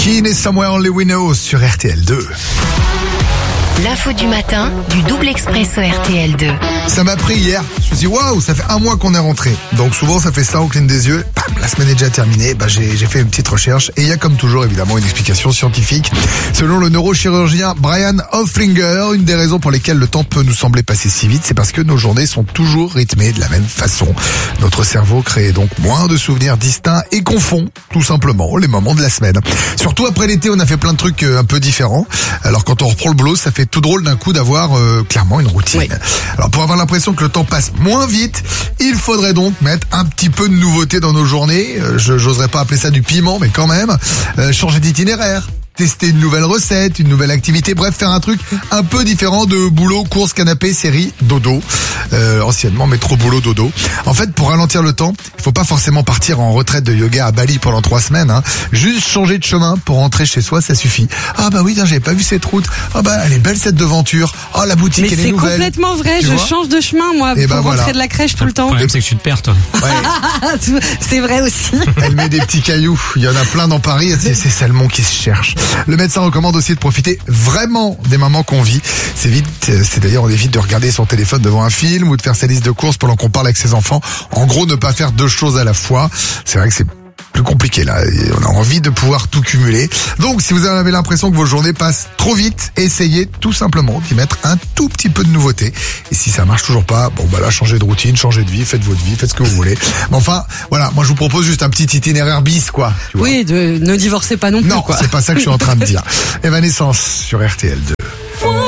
Keane et Somewhere Only We Know sur RTL2. L'info du matin du double expresso RTL2. Ça m'a pris hier. Je me suis dit, waouh, ça fait un mois qu'on est rentré. Donc souvent, ça fait ça, on cligne des yeux. Bam, la semaine est déjà terminée. J'ai fait une petite recherche. Et il y a comme toujours, évidemment, une explication scientifique. Selon le neurochirurgien Brian Hoflinger, une des raisons pour lesquelles le temps peut nous sembler passer si vite, c'est parce que nos journées sont toujours rythmées de la même façon. Notre cerveau crée donc moins de souvenirs distincts et confond, tout simplement, les moments de la semaine. Surtout après l'été, on a fait plein de trucs un peu différents. Alors quand on reprend le boulot, ça fait tout drôle d'un coup d'avoir clairement une routine. Oui. Alors pour avoir l'impression que le temps passe moins vite, il faudrait donc mettre un petit peu de nouveauté dans nos journées. J'oserais pas appeler ça du piment, mais quand même. Changer d'itinéraire. Tester une nouvelle recette, une nouvelle activité, bref, faire un truc un peu différent de boulot, course, canapé, série, dodo. Anciennement, métro, boulot, dodo. En fait, pour ralentir le temps, il faut pas forcément partir en retraite de yoga à Bali pendant 3 semaines. Juste changer de chemin pour rentrer chez soi, ça suffit. Ah bah oui, j'avais pas vu cette route. Ah bah elle est belle cette devanture. Ah la boutique, elle est nouvelle. Mais c'est complètement vrai, tu je vois change de chemin moi pour rentrer de la crèche tout le temps. Le problème c'est que tu te perds toi. Ouais. C'est vrai aussi. Elle met des petits cailloux. Il y en a plein dans Paris. C'est Salmon qui se cherche. Le médecin recommande aussi de profiter vraiment des moments qu'on vit. C'est-à-dire on évite de regarder son téléphone devant un film ou de faire sa liste de courses pendant qu'on parle avec ses enfants. En gros, ne pas faire 2 choses à la fois. C'est vrai que c'est plus compliqué là. On a envie de pouvoir tout cumuler. Donc, si vous avez l'impression que vos journées passent trop vite, essayez tout simplement d'y mettre un tout petit peu de nouveauté. Et si ça marche toujours pas, bon bah là, changez de routine, changez de vie, faites votre vie, faites ce que vous voulez. Mais enfin, voilà, moi je vous propose juste un petit itinéraire bis, quoi. Tu vois. Oui, ne divorcez pas non plus. Non, quoi. c'est pas ça que je suis en train de dire. Evanescence sur RTL2.